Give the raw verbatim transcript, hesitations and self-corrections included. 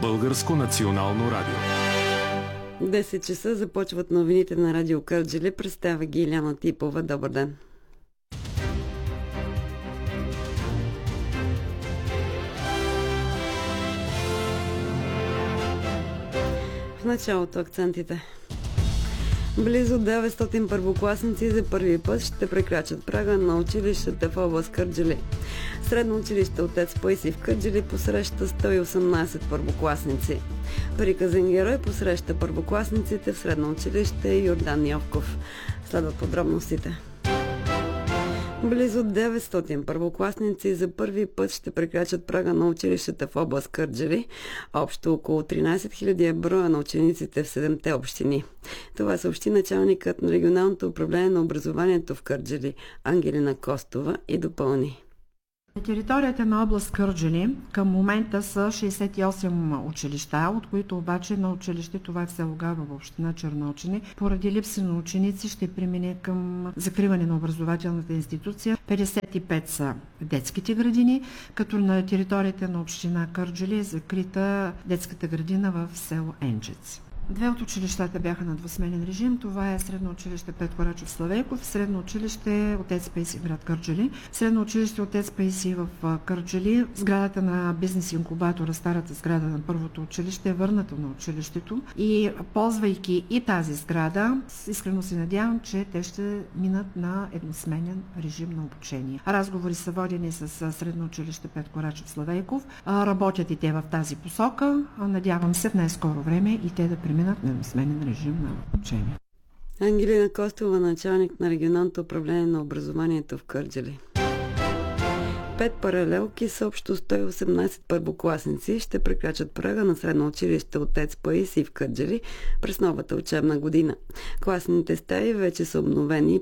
Българско национално радио. десет часа започват новините на Радио Кърджали. Представя ги Иляна Типова. Добър ден. В началото акцентите. Близо деветстотин първокласници за първи път ще прекрачат прага на училищата в област Кърджали. Средно училище Отец Паисий в Кърджали посреща сто и осемнадесет първокласници. Приказен герой посреща първокласниците в средно училище Йордан Йовков. Следват подробностите. Близо деветстотин първокласници за първи път ще прекрачат прага на училищата в област Кърджали. Общо около тринадесет хиляди е броя на учениците в седемте общини. Това съобщи началникът на регионалното управление на образованието в Кърджали Ангелина Костова и допълни. На територията на област Кърджали към момента са шейсет и осем училища, от които обаче на училище, това е в село Габа в община Черноочене, поради липса на ученици ще премине към закриване на образователната институция. петдесет и пет са детските градини, като на територията на община Кърджали е закрита детската градина в село Енчец. Две от училищата бяха на двусменен режим. Това е Средно училище Петко Рачов Славейков, Средно училище Отец Паисий в град Кърджали. Средно училище Отец Паисий в Кърджали, сградата на бизнес инкубатора, старата сграда на първото училище е върната на училището и ползвайки и тази сграда, искрено се надявам, че те ще минат на едносменен режим на обучение. Разговори са водени с Средно училище Петко Рачов Славейков. Работят и те в тази посока. Надявам се в най-скоро време и те да преминат на едносменен режим на обучение. Ангелина Костова, началник на регионалното управление на образованието в Кърджали. Пет паралелки с общо сто и осемнадесет първокласници ще прекрачат прага на средно училище Отец Паисий в Кърджали през новата учебна година. Класните стаи вече са обновени